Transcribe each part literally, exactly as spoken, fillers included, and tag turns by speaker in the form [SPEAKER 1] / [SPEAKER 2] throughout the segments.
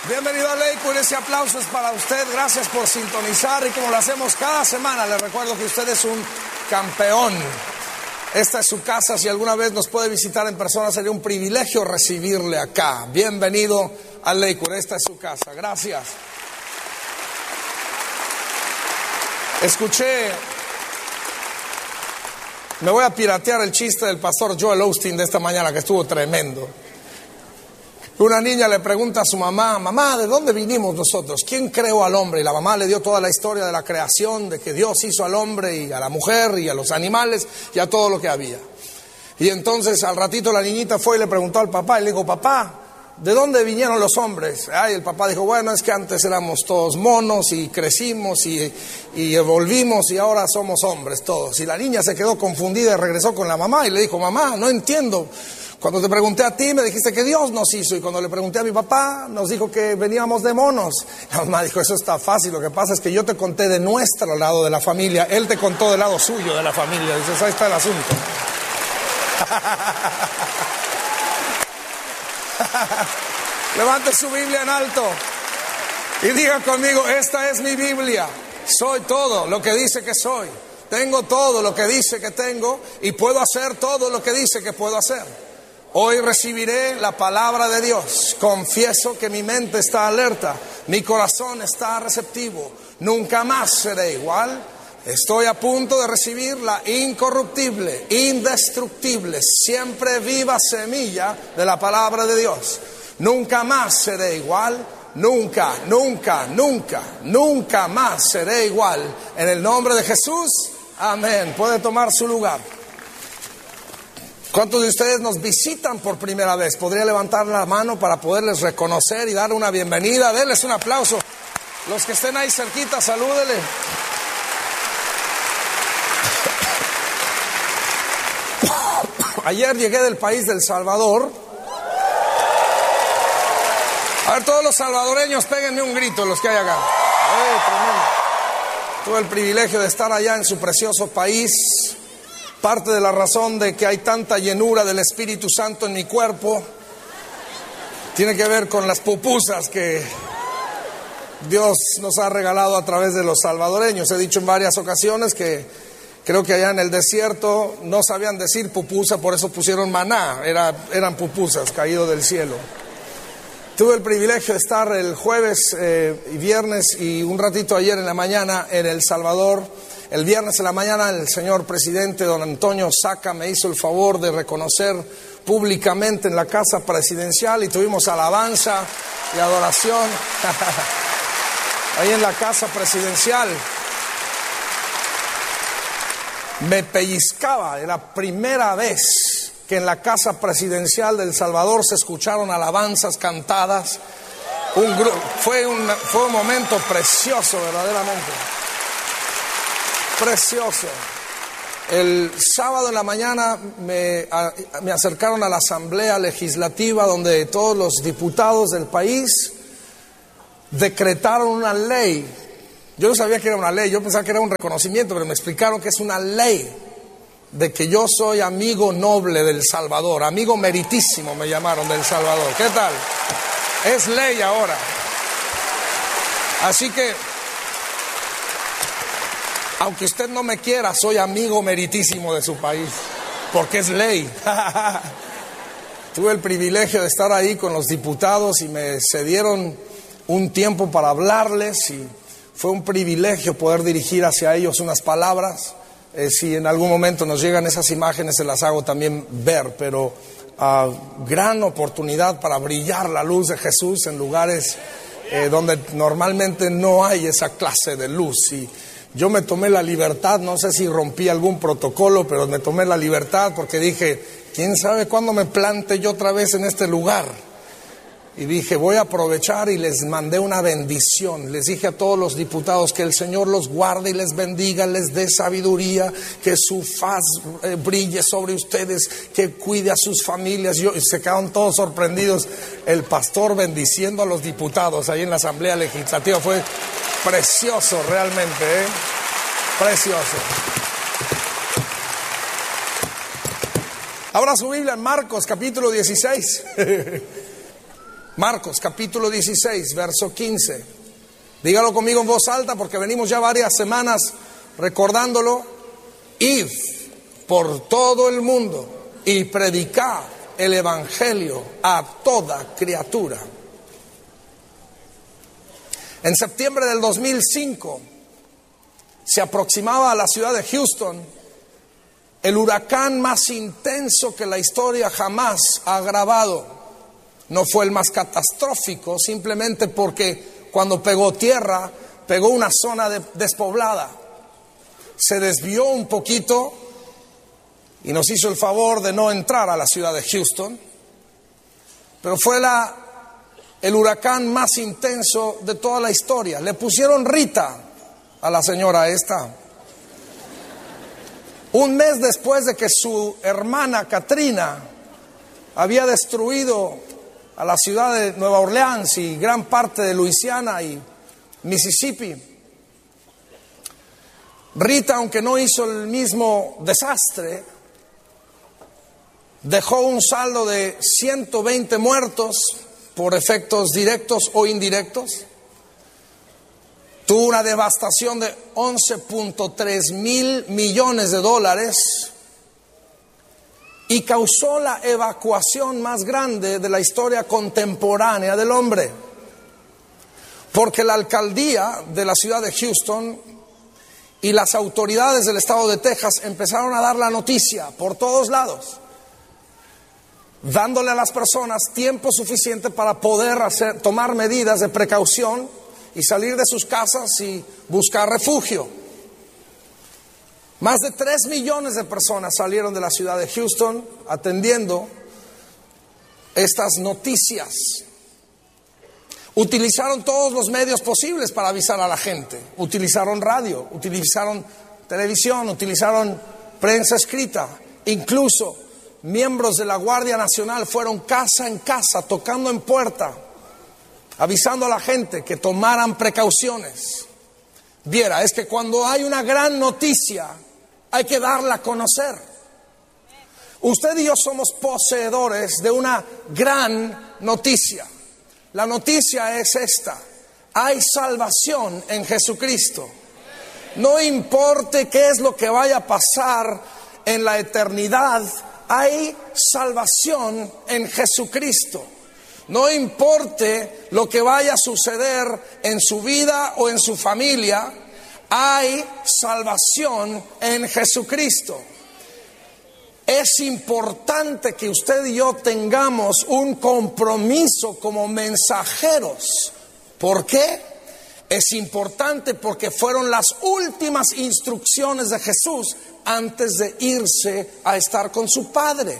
[SPEAKER 1] Bienvenido a Lakewood, ese aplauso es para usted, gracias por sintonizar y como lo hacemos cada semana, les recuerdo que usted es un campeón. Esta es su casa, si alguna vez nos puede visitar en persona sería un privilegio recibirle acá. Bienvenido a Lakewood, esta es su casa, gracias. Escuché, me voy a piratear el chiste del pastor Joel Osteen de esta mañana que estuvo tremendo. Una niña le pregunta a su mamá: mamá, ¿de dónde vinimos nosotros? ¿Quién creó al hombre? Y la mamá le dio toda la historia de la creación, de que Dios hizo al hombre y a la mujer y a los animales y a todo lo que había. Y entonces al ratito la niñita fue y le preguntó al papá y le dijo: papá, ¿de dónde vinieron los hombres? Ay, el papá dijo: bueno, es que antes éramos todos monos y crecimos y, y evolvimos y ahora somos hombres todos. Y la niña se quedó confundida y regresó con la mamá y le dijo: mamá, no entiendo. Cuando te pregunté a ti me dijiste que Dios nos hizo, y cuando le pregunté a mi papá nos dijo que veníamos de monos. La mamá dijo: eso está fácil, lo que pasa es que yo te conté de nuestro lado de la familia, él te contó del lado suyo de la familia. Dices, ahí está el asunto. Levante su Biblia en alto y diga conmigo: esta es mi Biblia. Soy todo lo que dice que soy, tengo todo lo que dice que tengo y puedo hacer todo lo que dice que puedo hacer. Hoy recibiré la palabra de Dios. Confieso que mi mente está alerta, mi corazón está receptivo. Nunca más seré igual. Estoy a punto de recibir la incorruptible, indestructible, siempre viva semilla de la palabra de Dios. Nunca más seré igual. Nunca, nunca, nunca, nunca más seré igual. En el nombre de Jesús, amén. Puede tomar su lugar. ¿Cuántos de ustedes nos visitan por primera vez? ¿Podría levantar la mano para poderles reconocer y dar una bienvenida? Denles un aplauso. Los que estén ahí cerquita, salúdenle. Ayer llegué del país del Salvador. A ver, todos los salvadoreños, péguenme un grito, los que hay acá. Ay, tremendo. Tuve el privilegio de estar allá en su precioso país. Parte de la razón de que hay tanta llenura del Espíritu Santo en mi cuerpo tiene que ver con las pupusas que Dios nos ha regalado a través de los salvadoreños. He dicho en varias ocasiones que creo que allá en el desierto no sabían decir pupusa, por eso pusieron maná, Era, eran pupusas caído del cielo. Tuve el privilegio de estar el jueves eh, y viernes y un ratito ayer en la mañana en El Salvador. El viernes en la mañana el señor presidente don Antonio Saca me hizo el favor de reconocer públicamente en la casa presidencial y tuvimos alabanza y adoración ahí en la casa presidencial. Me pellizcaba, era la primera vez que en la casa presidencial de El Salvador se escucharon alabanzas cantadas. Un gru- fue, un, fue un momento precioso, verdaderamente. Precioso. El sábado en la mañana me, a, me acercaron a la Asamblea Legislativa donde todos los diputados del país decretaron una ley. Yo no sabía que era una ley, yo pensaba que era un reconocimiento, pero me explicaron que es una ley de que yo soy amigo noble del Salvador, amigo meritísimo me llamaron del Salvador. ¿Qué tal? Es ley ahora. Así que aunque usted no me quiera, soy amigo meritísimo de su país, porque es ley. Tuve el privilegio de estar ahí con los diputados y me cedieron un tiempo para hablarles y fue un privilegio poder dirigir hacia ellos unas palabras. Eh, si en algún momento nos llegan esas imágenes, se las hago también ver, pero uh, gran oportunidad para brillar la luz de Jesús en lugares eh, donde normalmente no hay esa clase de luz. Y yo me tomé la libertad, no sé si rompí algún protocolo, pero me tomé la libertad porque dije: ¿quién sabe cuándo me plante yo otra vez en este lugar? Y dije, voy a aprovechar y les mandé una bendición. Les dije a todos los diputados que el Señor los guarde y les bendiga, les dé sabiduría, que su faz eh, brille sobre ustedes, que cuide a sus familias. Yo, y se quedaron todos sorprendidos. El pastor bendiciendo a los diputados ahí en la Asamblea Legislativa. Fue precioso realmente, ¿eh? Precioso. Abra su Biblia en Marcos capítulo dieciséis. Marcos capítulo dieciséis, verso quince. Dígalo conmigo en voz alta porque venimos ya varias semanas recordándolo. Id por todo el mundo y predicad el evangelio a toda criatura. En septiembre del dos mil cinco se aproximaba a la ciudad de Houston el huracán más intenso que la historia jamás ha grabado. No fue el más catastrófico, simplemente porque cuando pegó tierra, pegó una zona de, despoblada. Se desvió un poquito y nos hizo el favor de no entrar a la ciudad de Houston. Pero fue la, el huracán más intenso de toda la historia. Le pusieron Rita a la señora esta. Un mes después de que su hermana Katrina había destruido a la ciudad de Nueva Orleans y gran parte de Luisiana y Mississippi, Rita, aunque no hizo el mismo desastre, dejó un saldo de ciento veinte muertos por efectos directos o indirectos. Tuvo una devastación de once punto tres mil millones de dólares y causó la evacuación más grande de la historia contemporánea del hombre. Porque la alcaldía de la ciudad de Houston y las autoridades del estado de Texas empezaron a dar la noticia por todos lados, dándole a las personas tiempo suficiente para poder hacer, tomar medidas de precaución y salir de sus casas y buscar refugio. Más de tres millones de personas salieron de la ciudad de Houston atendiendo estas noticias. Utilizaron todos los medios posibles para avisar a la gente. Utilizaron radio, utilizaron televisión, utilizaron prensa escrita. Incluso miembros de la Guardia Nacional fueron casa en casa, tocando en puerta, avisando a la gente que tomaran precauciones. Viera, es que cuando hay una gran noticia, hay que darla a conocer. Usted y yo somos poseedores de una gran noticia. La noticia es esta: hay salvación en Jesucristo. No importe qué es lo que vaya a pasar en la eternidad, hay salvación en Jesucristo. No importe lo que vaya a suceder en su vida o en su familia, hay salvación en Jesucristo. Es importante que usted y yo tengamos un compromiso como mensajeros. ¿Por qué? Es importante porque fueron las últimas instrucciones de Jesús antes de irse a estar con su Padre.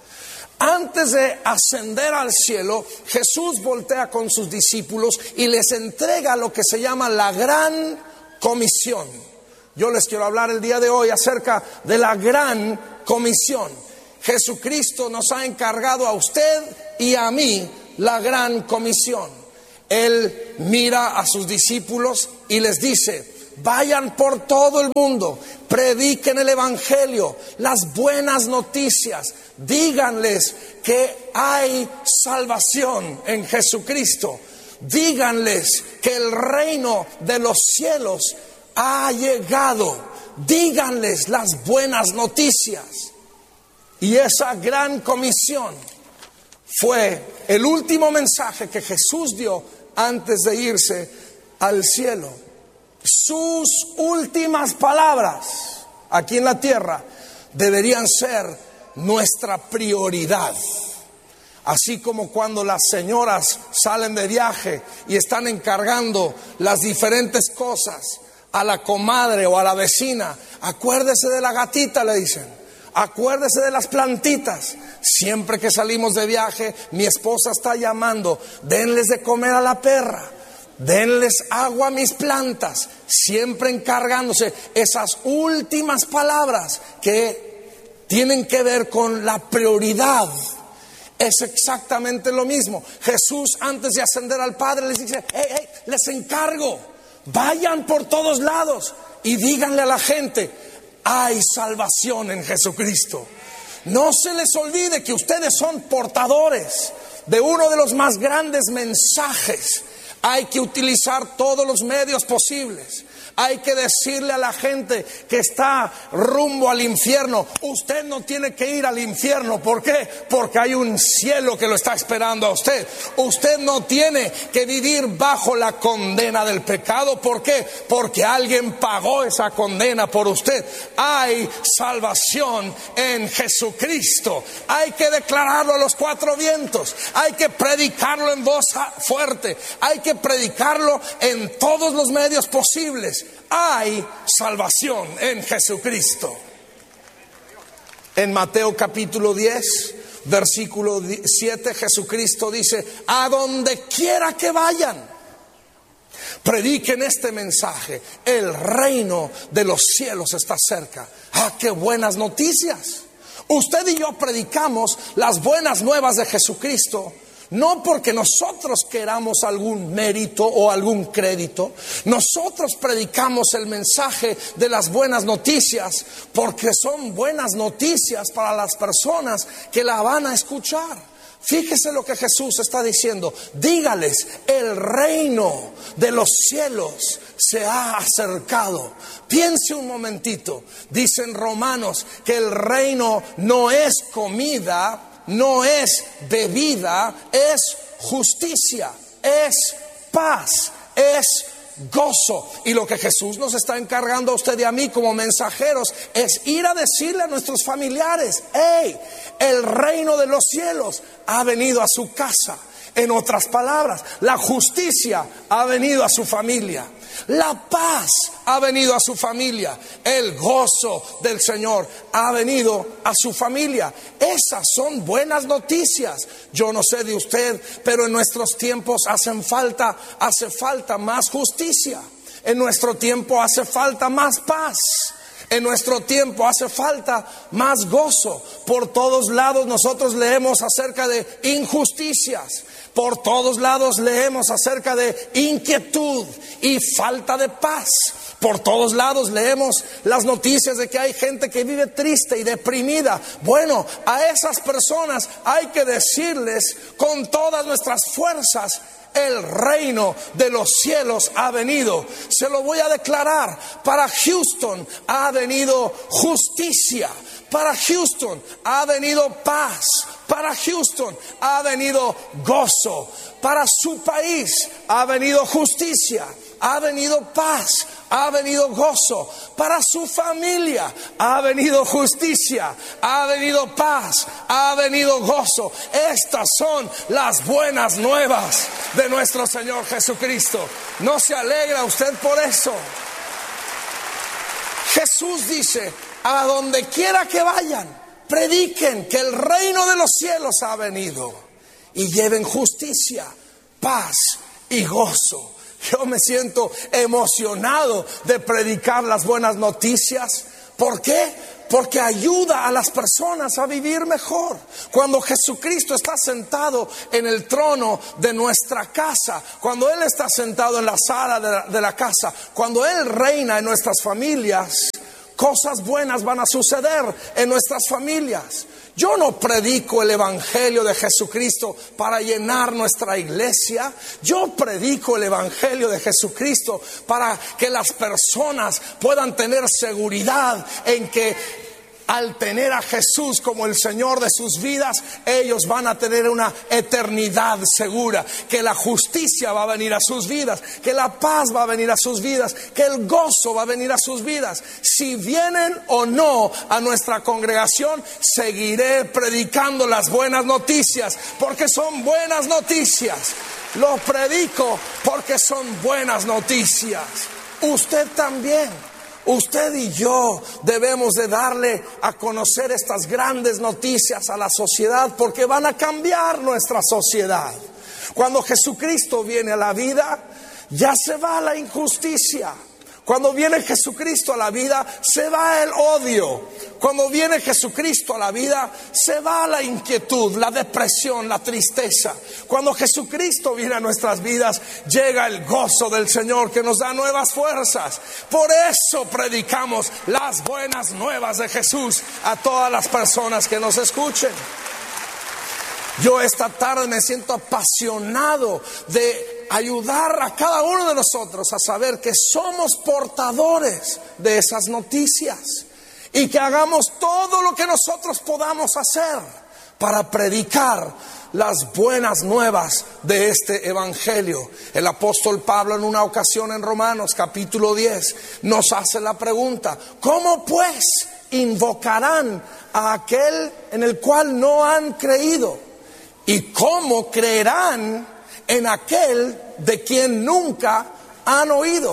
[SPEAKER 1] Antes de ascender al cielo, Jesús voltea con sus discípulos y les entrega lo que se llama la gran comisión. Yo les quiero hablar el día de hoy acerca de la gran comisión. Jesucristo nos ha encargado a usted y a mí la gran comisión. Él mira a sus discípulos y les dice: vayan por todo el mundo, prediquen el evangelio, las buenas noticias, díganles que hay salvación en Jesucristo, díganles que el reino de los cielos ha llegado, díganles las buenas noticias. Y esa gran comisión fue el último mensaje que Jesús dio antes de irse al cielo. Sus últimas palabras aquí en la tierra deberían ser nuestra prioridad. Así como cuando las señoras salen de viaje y están encargando las diferentes cosas a la comadre o a la vecina: acuérdese de la gatita, le dicen, acuérdese de las plantitas. Siempre que salimos de viaje, mi esposa está llamando: denles de comer a la perra, denles agua a mis plantas, siempre encargándose esas últimas palabras que tienen que ver con la prioridad. Es exactamente lo mismo. Jesús, antes de ascender al Padre, les dice: hey, hey, les encargo, vayan por todos lados y díganle a la gente: hay salvación en Jesucristo. No se les olvide que ustedes son portadores de uno de los más grandes mensajes, hay que utilizar todos los medios posibles. Hay que decirle a la gente que está rumbo al infierno: usted no tiene que ir al infierno. ¿Por qué? Porque hay un cielo que lo está esperando a usted. Usted no tiene que vivir bajo la condena del pecado. ¿Por qué? Porque alguien pagó esa condena por usted. Hay salvación en Jesucristo. Hay que declararlo a los cuatro vientos. Hay que predicarlo en voz fuerte. Hay que predicarlo en todos los medios posibles. Hay salvación en Jesucristo. En Mateo capítulo diez, versículo siete, Jesucristo dice: a donde quiera que vayan, prediquen este mensaje: el reino de los cielos está cerca. ¡Ah, qué buenas noticias! Usted y yo predicamos las buenas nuevas de Jesucristo, no porque nosotros queramos algún mérito o algún crédito. Nosotros predicamos el mensaje de las buenas noticias porque son buenas noticias para las personas que la van a escuchar. Fíjese lo que Jesús está diciendo: dígales, el reino de los cielos se ha acercado. Piense un momentito. Dicen Romanos que el reino no es comida, no es bebida, es justicia, es paz, es gozo. Y lo que Jesús nos está encargando a usted y a mí como mensajeros es ir a decirle a nuestros familiares: hey, el reino de los cielos ha venido a su casa. En otras palabras, la justicia ha venido a su familia. La paz ha venido a su familia. El gozo del Señor ha venido a su familia. Esas son buenas noticias. Yo no sé de usted, pero en nuestros tiempos hacen falta, hace falta más justicia. En nuestro tiempo hace falta más paz. En nuestro tiempo hace falta más gozo. Por todos lados nosotros leemos acerca de injusticias. Por todos lados leemos acerca de inquietud y falta de paz. Por todos lados leemos las noticias de que hay gente que vive triste y deprimida. Bueno, a esas personas hay que decirles con todas nuestras fuerzas: el reino de los cielos ha venido. Se lo voy a declarar: para Houston ha venido justicia. Para Houston ha venido paz. Para Houston ha venido gozo. Para su país ha venido justicia. Ha venido paz. Ha venido gozo. Para su familia ha venido justicia. Ha venido paz. Ha venido gozo. Estas son las buenas nuevas de nuestro Señor Jesucristo. ¿No se alegra usted por eso? Jesús dice: a donde quiera que vayan, prediquen que el reino de los cielos ha venido y lleven justicia, paz y gozo. Yo me siento emocionado de predicar las buenas noticias. ¿Por qué? Porque ayuda a las personas a vivir mejor. Cuando Jesucristo está sentado en el trono de nuestra casa, cuando Él está sentado en la sala de la, de la casa, cuando Él reina en nuestras familias, cosas buenas van a suceder en nuestras familias. Yo no predico el evangelio de Jesucristo para llenar nuestra iglesia. Yo predico el evangelio de Jesucristo para que las personas puedan tener seguridad en que al tener a Jesús como el Señor de sus vidas, ellos van a tener una eternidad segura, que la justicia va a venir a sus vidas, que la paz va a venir a sus vidas, que el gozo va a venir a sus vidas. Si vienen o no a nuestra congregación, seguiré predicando las buenas noticias, porque son buenas noticias. Lo predico porque son buenas noticias. Usted también. Usted y yo debemos de darle a conocer estas grandes noticias a la sociedad, porque van a cambiar nuestra sociedad. Cuando Jesucristo viene a la vida, ya se va la injusticia. Cuando viene Jesucristo a la vida, se va el odio. Cuando viene Jesucristo a la vida, se va la inquietud, la depresión, la tristeza. Cuando Jesucristo viene a nuestras vidas, llega el gozo del Señor que nos da nuevas fuerzas. Por eso predicamos las buenas nuevas de Jesús a todas las personas que nos escuchen. Yo esta tarde me siento apasionado de ayudar a cada uno de nosotros a saber que somos portadores de esas noticias y que hagamos todo lo que nosotros podamos hacer para predicar las buenas nuevas de este evangelio. El apóstol Pablo en una ocasión en Romanos capítulo diez nos hace la pregunta: ¿cómo pues invocarán a aquel en el cual no han creído? ¿Y cómo creerán en aquel de quien nunca han oído?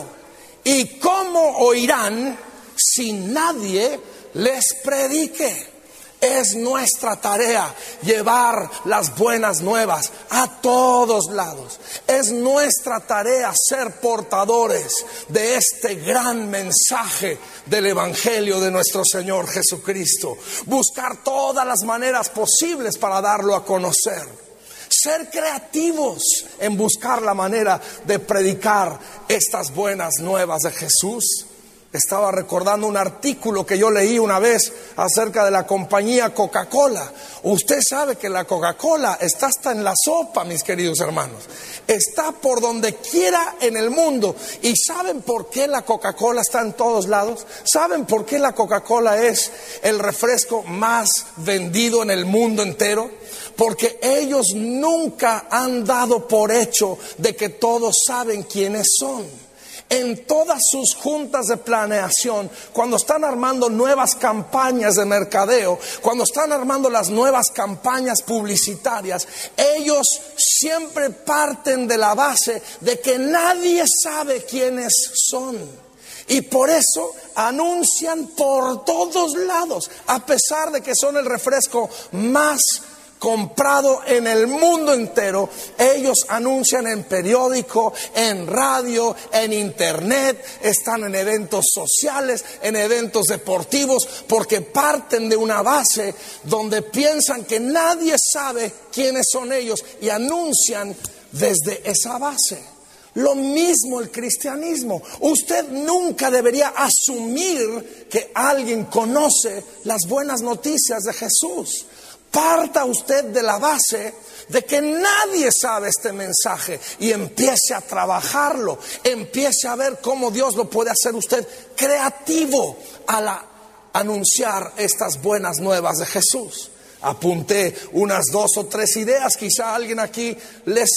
[SPEAKER 1] ¿Y cómo oirán si nadie les predique? Es nuestra tarea llevar las buenas nuevas a todos lados. Es nuestra tarea ser portadores de este gran mensaje del evangelio de nuestro Señor Jesucristo. Buscar todas las maneras posibles para darlo a conocer. Ser creativos en buscar la manera de predicar estas buenas nuevas de Jesús. Estaba recordando un artículo que yo leí una vez acerca de la compañía Coca-Cola. Usted sabe que la Coca-Cola está hasta en la sopa, mis queridos hermanos. Está por donde quiera en el mundo. ¿Y saben por qué la Coca-Cola está en todos lados? ¿Saben por qué la Coca-Cola es el refresco más vendido en el mundo entero? Porque ellos nunca han dado por hecho de que todos saben quiénes son. En todas sus juntas de planeación, cuando están armando nuevas campañas de mercadeo, cuando están armando las nuevas campañas publicitarias, ellos siempre parten de la base de que nadie sabe quiénes son. Y por eso anuncian por todos lados, a pesar de que son el refresco más comprado en el mundo entero. Ellos anuncian en periódico, en radio, en internet, están en eventos sociales, en eventos deportivos, porque parten de una base donde piensan que nadie sabe quiénes son ellos y anuncian desde esa base. Lo mismo el cristianismo. Usted nunca debería asumir que alguien conoce las buenas noticias de Jesús. Parta usted de la base de que nadie sabe este mensaje y empiece a trabajarlo, empiece a ver cómo Dios lo puede hacer usted creativo al anunciar estas buenas nuevas de Jesús. Apunté unas dos o tres ideas, quizá a alguien aquí les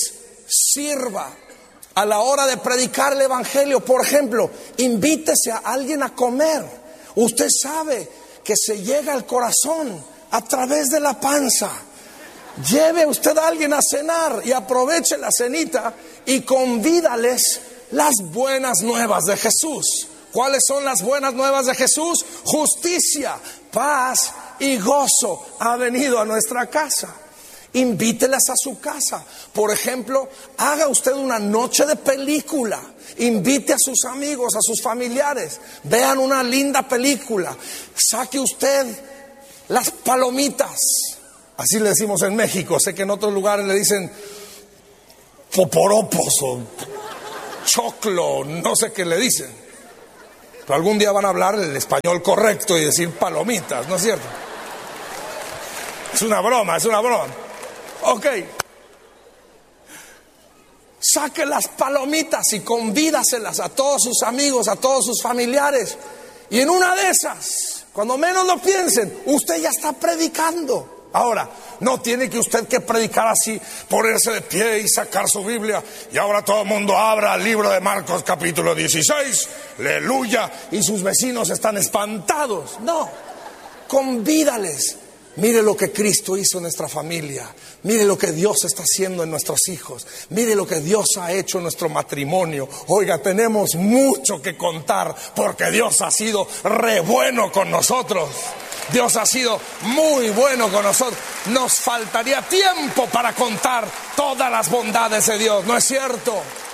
[SPEAKER 1] sirva a la hora de predicar el evangelio. Por ejemplo, invítese a alguien a comer. Usted sabe que se llega al corazón a través de la panza. Lleve usted a alguien a cenar y aproveche la cenita y convídales las buenas nuevas de Jesús. ¿Cuáles son las buenas nuevas de Jesús? Justicia, paz y gozo ha venido a nuestra casa. Invítelas a su casa. Por ejemplo, haga usted una noche de película. Invite a sus amigos, a sus familiares. Vean una linda película. Saque usted las palomitas, así le decimos en México. Sé que en otros lugares le dicen poporopos o choclo, no sé qué le dicen. Pero algún día van a hablar el español correcto y decir palomitas, ¿no es cierto? Es una broma, es una broma. Ok. Saque las palomitas y convídaselas a todos sus amigos, a todos sus familiares. Y en una de esas, cuando menos lo piensen, usted ya está predicando. Ahora, no tiene que usted que predicar así, ponerse de pie y sacar su Biblia. Y ahora todo el mundo abra el libro de Marcos capítulo dieciséis, aleluya, y sus vecinos están espantados. No, convídales. Mire lo que Cristo hizo en nuestra familia. Mire lo que Dios está haciendo en nuestros hijos. Mire lo que Dios ha hecho en nuestro matrimonio. Oiga, tenemos mucho que contar porque Dios ha sido re bueno con nosotros. Dios ha sido muy bueno con nosotros. Nos faltaría tiempo para contar todas las bondades de Dios, ¿no es cierto?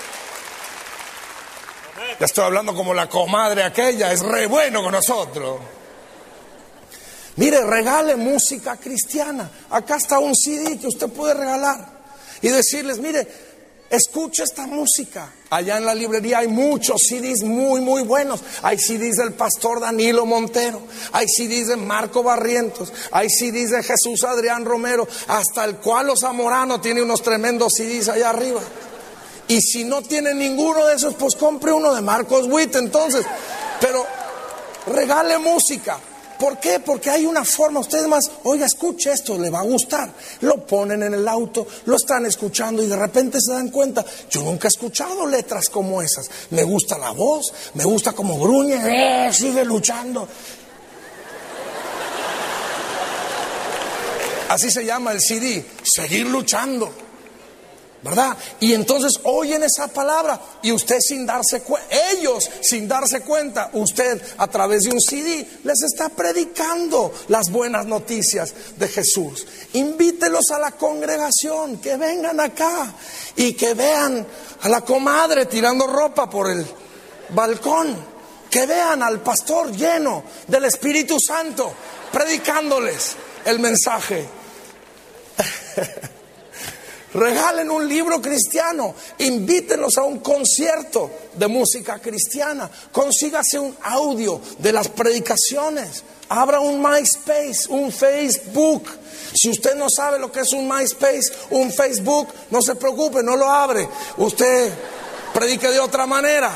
[SPEAKER 1] Ya estoy hablando como la comadre aquella, es re bueno con nosotros. Mire, regale música cristiana. Acá está un C D que usted puede regalar y decirles: mire, Escuche esta música. Allá en la librería hay muchos C Ds muy, muy buenos. Hay C Ds del pastor Danilo Montero, hay C Ds de Marco Barrientos, hay C Ds de Jesús Adrián Romero, hasta el Cualo Zamorano tiene unos tremendos C Ds allá arriba. Y si no tiene ninguno de esos, pues compre uno de Marcos Witt entonces. Pero regale música. ¿Por qué? Porque hay una forma. Ustedes más, oiga, escuche esto, le va a gustar. Lo ponen en el auto, lo están escuchando y de repente se dan cuenta, yo nunca he escuchado letras como esas. Me gusta la voz, me gusta como gruñe, eh, sigue luchando. Así se llama el C D, seguir luchando, ¿verdad? Y entonces oyen esa palabra y usted sin darse cuenta, ellos sin darse cuenta, usted a través de un C D les está predicando las buenas noticias de Jesús. Invítelos a la congregación, que vengan acá y que vean a la comadre tirando ropa por el balcón, que vean al pastor lleno del Espíritu Santo predicándoles el mensaje. Regalen un libro cristiano, invítenlos a un concierto de música cristiana, consígase un audio de las predicaciones, abra un MySpace, un Facebook. Si usted no sabe lo que es un MySpace, un Facebook, no se preocupe, no lo abre, usted predique de otra manera.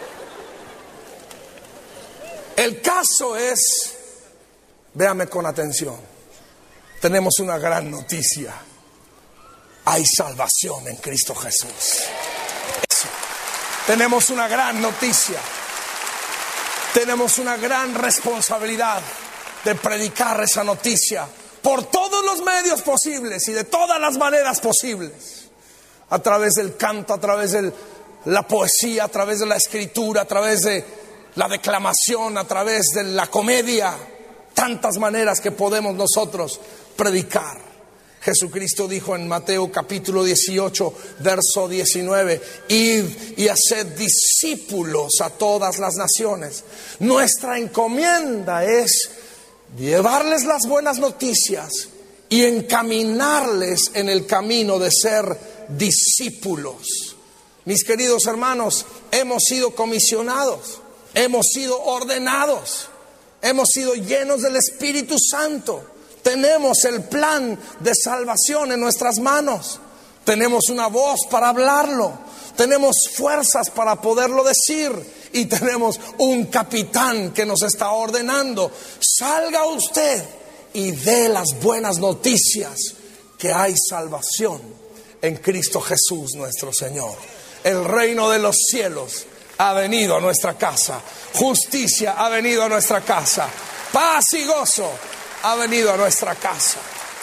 [SPEAKER 1] El caso es, véame con atención, tenemos una gran noticia. Hay salvación en Cristo Jesús. Eso. Tenemos una gran noticia. Tenemos una gran responsabilidad de predicar esa noticia por todos los medios posibles y de todas las maneras posibles. A través del canto, a través de la poesía, a través de la escritura, a través de la declamación, a través de la comedia. Tantas maneras que podemos nosotros predicar. Jesucristo dijo en Mateo capítulo dieciocho, verso diecinueve, id y haced discípulos a todas las naciones. Nuestra encomienda es llevarles las buenas noticias y encaminarles en el camino de ser discípulos. Mis queridos hermanos, hemos sido comisionados, hemos sido ordenados, hemos sido llenos del Espíritu Santo. Tenemos el plan de salvación en nuestras manos. Tenemos una voz para hablarlo. Tenemos fuerzas para poderlo decir. Y tenemos un capitán que nos está ordenando. Salga usted y dé las buenas noticias que hay salvación en Cristo Jesús nuestro Señor. El reino de los cielos ha venido a nuestra casa. Justicia ha venido a nuestra casa. Paz y gozo ha venido a nuestra casa.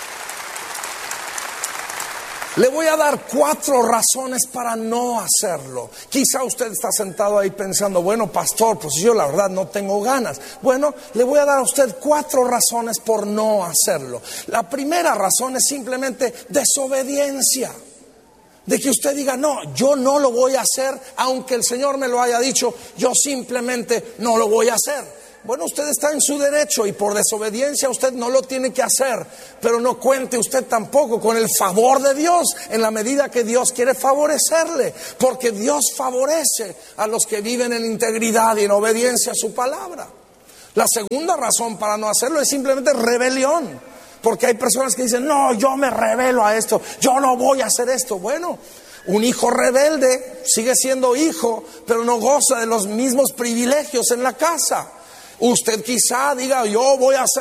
[SPEAKER 1] Le voy a dar cuatro razones para no hacerlo. Quizá usted está sentado ahí pensando, bueno, pastor, pues yo la verdad no tengo ganas. Bueno, le voy a dar a usted cuatro razones por no hacerlo. La primera razón es simplemente desobediencia. De que usted diga, no, yo no lo voy a hacer, aunque el Señor me lo haya dicho, yo simplemente no lo voy a hacer. Bueno, usted está en su derecho y por desobediencia usted no lo tiene que hacer, pero no cuente usted tampoco con el favor de Dios en la medida que Dios quiere favorecerle, porque Dios favorece a los que viven en integridad y en obediencia a su palabra. La segunda razón para no hacerlo es simplemente rebelión, porque hay personas que dicen, no, yo me rebelo a esto, yo no voy a hacer esto. Bueno, un hijo rebelde sigue siendo hijo, pero no goza de los mismos privilegios en la casa. Usted quizá diga, yo voy a hacer